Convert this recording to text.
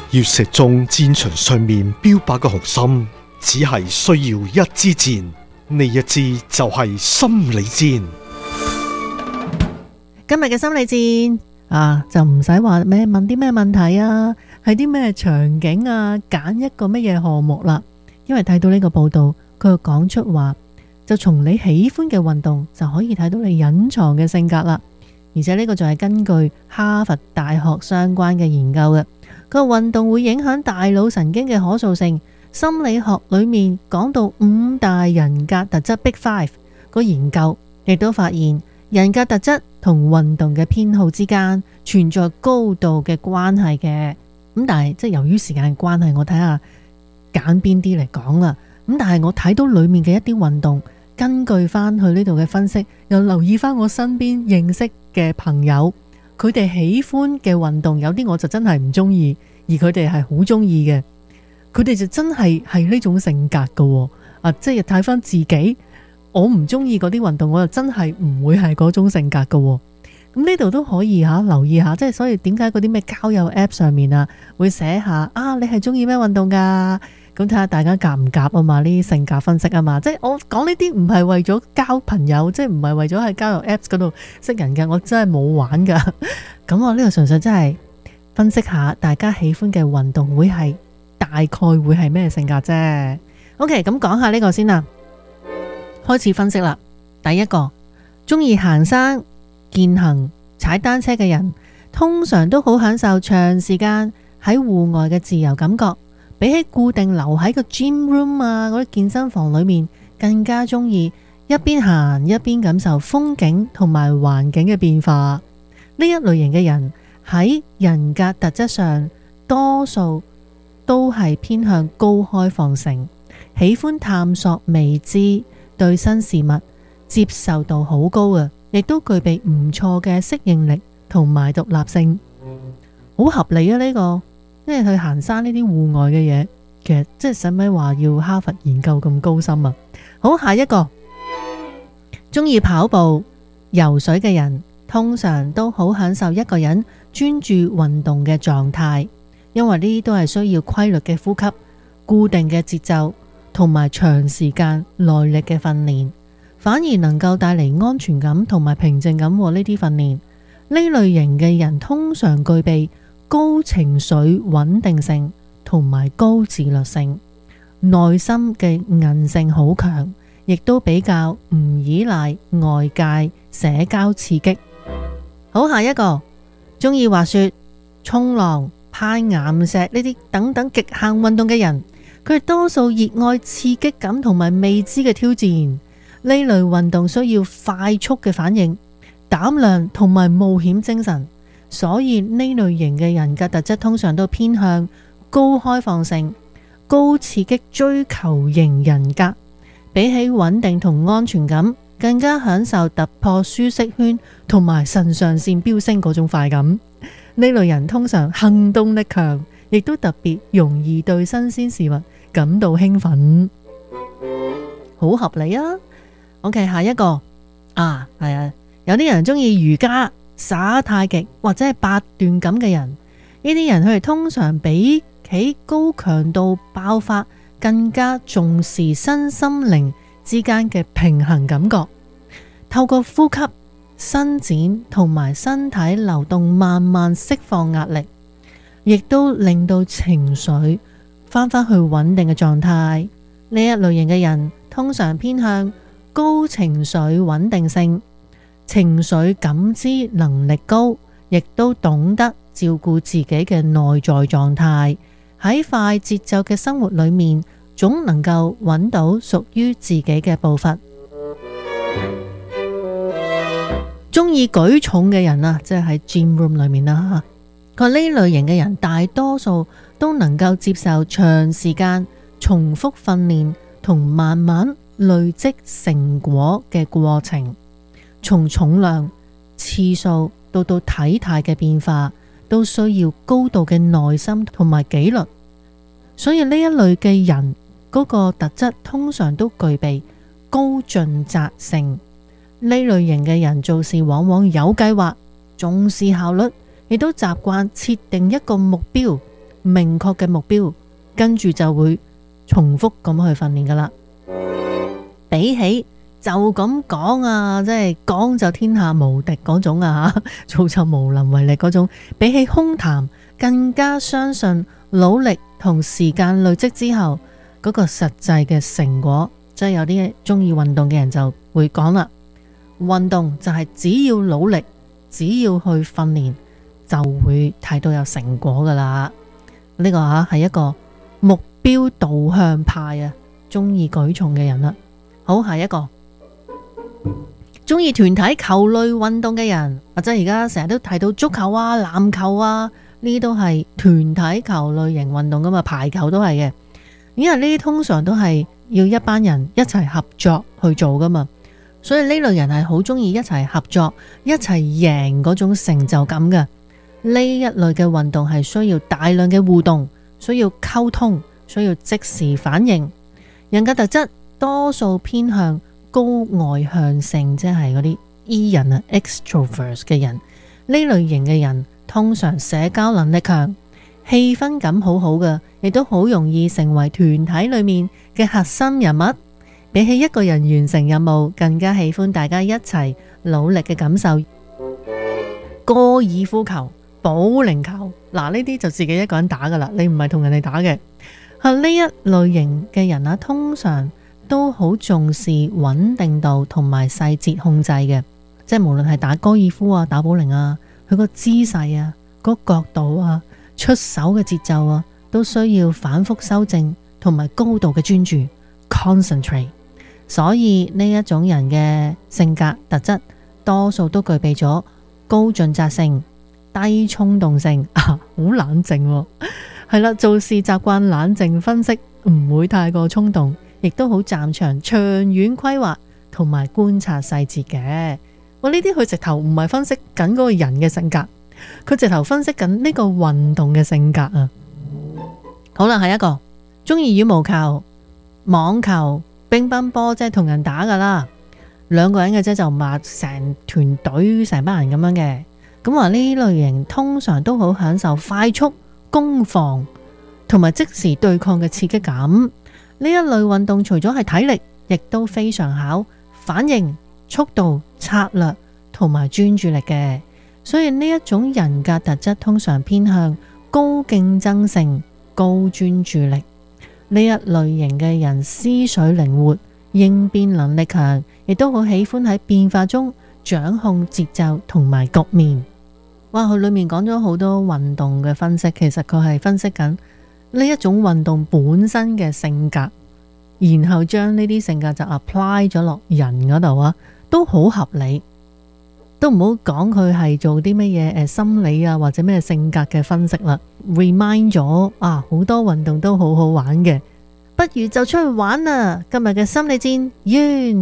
要射中戰場上面標靶嘅紅心，只係需要一支箭，呢一支就係心理戰。 今日嘅心理戰就唔使話咩問啲咩問題啊，係啲咩場景啊，揀一個乜嘢項目啦。因為睇到呢個報道，佢又講出話，就從你喜歡嘅運動就可以睇到你隱藏嘅性格啦。而且呢個就係根據哈佛大學相關嘅研究嘅。個運動會影響大腦神經嘅可塑性。心理學裏面講到5大人格特質 Big Five， 個研究亦都發現人格特質同運動嘅偏好之間存在高度嘅關係嘅。咁但係即係由於時間嘅關係，我睇下揀邊啲嚟講啦。咁但係我睇到裏面嘅一啲運動，根據翻去呢度嘅分析，又留意翻我身邊認識嘅朋友，佢哋喜歡嘅運動有啲我就真係唔中意，而佢哋係好中意嘅。佢哋就真係呢種性格㗎喎。即係睇翻自己，我唔中意嗰啲運動，我就真係唔會係嗰種性格㗎喎。咁呢度都可以留意下，即係所以點解嗰啲咩交友 App 上面會寫下你係中意咩運動㗎？咁睇下大家夾唔夾啊嘛，呢啲性格分析啊嘛。即係我講呢啲唔係為咗交朋友，即係唔係為咗喺交友 Apps 嗰度識人嘅，我真係冇玩㗎。咁我呢個純粹真係分析下大家喜歡嘅運動會係大概會係咩性格啫。OK， 咁講下呢個先啦，開始分析啦。第一個，中意行山、健行、踩單車嘅人，通常都好享受長時間喺戶外嘅自由感覺。比起固定留喺個 gym room 嗰啲健身房裏面，更加中意一邊行一邊感受風景同埋環境嘅變化。呢一類型嘅人喺人格特質上，多數都係偏向高開放性，喜歡探索未知，對新事物接受度好高嘅，亦都具備唔錯嘅適應力同埋獨立性。好合理啊！呢個即係去行山呢啲戶外嘅嘢，其實即係使咪話要哈佛研究咁高深啊？好，下一個，中意跑步、游水嘅人，通常都好享受一個人專注運動嘅狀態，因為呢啲都係需要規律嘅呼吸、固定嘅節奏同埋長時間耐力嘅訓練，反而能夠帶嚟安全感同埋平靜感。呢啲訓練，呢類型嘅人通常具備高情緒穩定性同埋高自律性，內心嘅韌性好強，亦都比較唔依賴外界社交刺激。好，下一個，中意滑雪、衝浪、攀岩石呢啲等等極限運動嘅人，佢哋多數熱愛刺激感同埋未知嘅挑戰。呢類運動需要快速嘅反應、膽量同埋冒險精神。所以呢類型嘅人格特質通常都偏向高開放性、高刺激追求型人格，比起穩定同安全感，更加享受突破舒適圈同埋腎上腺飆升嗰種快感。呢類人通常行動力強，亦都特別容易對新鮮事物感到興奮。好合理啊。OK， 下一個係啊，有啲人中意瑜伽、耍太極或者係八段錦嘅人，呢啲人佢哋通常比起高強度爆發更加重視身心靈之間嘅平衡感覺，透過呼吸、伸展同埋身體流動慢慢釋放壓力，亦都令到情緒翻返去穩定嘅狀態。呢一類型嘅人通常偏向高情緒穩定性，情緒感知能力高，亦都懂得照顧自己嘅內在狀態。喺快節奏嘅生活裏面，總能夠揾到屬於自己嘅步伐。中意舉重嘅人即係喺 gym room 裏面啦。佢呢類型嘅人大多數都能夠接受長時間重複訓練同慢慢累積成果嘅過程。從重量、次數到體態嘅變化，都需要高度嘅耐心同埋紀律。所以呢一類嘅人嗰個特質通常都具備高盡責性。呢類型嘅人做事往往有計劃，重視效率，亦都習慣設定一個目標， 明確嘅目標，跟住就會重複咁去訓練噶啦。比起就咁講啊，即係講就天下無敵嗰種啊，做就無能為力嗰種，比起空談，更加相信努力同時間累積之後嗰個實際嘅成果。即係有啲中意運動嘅人就會講啦，運動就係只要努力，只要去訓練，就會睇到有成果噶啦。呢個係一個目標導向派啊，中意舉重嘅人啦。好，下一個中意團體球類運動嘅人，或者而家成日都提到足球啊、籃球啊，呢啲都係團體球類型運動噶嘛，排球都係嘅。因為呢啲通常都係要一班人一齊合作去做噶嘛，所以呢類人係好中意一齊合作、一齊贏嗰種成就感嘅。呢一類嘅運動係需要大量嘅互動，需要溝通，需要即時反應。人格特質多數偏向高外向性，即係嗰啲 E 人啊 extroverts 嘅人。呢類型嘅人通常社交能力強，氣氛感好好嘅，亦都好容易成為團體裏面嘅核心人物。比起一個人完成任務，更加喜歡大家一齊努力嘅感受。高爾夫球、保齡球，嗱呢啲就自己一個人打噶啦，你唔係同人哋打嘅。呢一類型嘅人啊，通常都好重視穩定度同埋細節控制嘅，即係無論係打高爾夫啊、打保齡啊，佢個姿勢啊、個角度啊、出手嘅節奏啊，都需要反覆修正同埋高度嘅專注 concentrate。 所以呢一種人嘅性格特質多數都具備咗高盡責性、低衝動性好冷靜係啦，做事習慣冷靜分析，唔會太過衝動，亦都好擅長長遠規劃同埋觀察細節嘅。我呢啲佢直頭唔係分析緊嗰個人嘅性格，佢直頭分析緊呢個運動嘅性格啊。好啦，下一個中意羽毛球、網球、乒乓波，即係同人打噶啦，兩個人嘅啫，就唔係成團隊成班人咁樣嘅。咁話呢類型通常都好享受快速攻防同埋即時對抗嘅刺激感。呢一類運動除咗係體力，亦都非常考反應、速度、策略同埋專注力嘅。所以呢一種人格特質通常偏向高競爭性、高專注力。呢一類型嘅人思緒靈活、應變能力強，亦都好喜歡喺變化中掌控節奏同埋局面。哇，佢裏面講咗好多運動嘅分析，其實佢係分析緊呢一種運動本身嘅性格，然後將呢啲性格就 apply 咗落人嗰度啊，都好合理。都唔好講佢係做啲乜嘢心理啊或者咩性格嘅分析啦。remind 咗好多運動都好好玩嘅，不如就出去玩啦。今日嘅心理戰完。